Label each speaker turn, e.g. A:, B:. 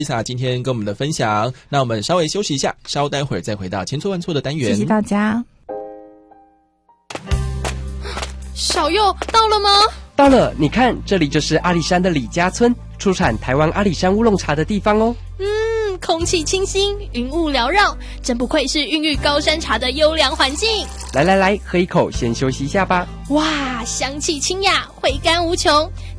A: Lisa 今天跟我们的分享，那我们稍微休息一下，稍待会儿再回到千错万错的单元。
B: 谢谢大家。
C: 小佑到了吗？
D: 到了，你看，这里就是阿里山的李家村，出产台湾阿里山乌龙茶的地方哦。
C: 空气清新，云雾缭绕，真不愧是孕育高山茶的优良环境。
D: 来，喝一口，先休息一下吧。
C: 哇，香气清雅，回甘无穷。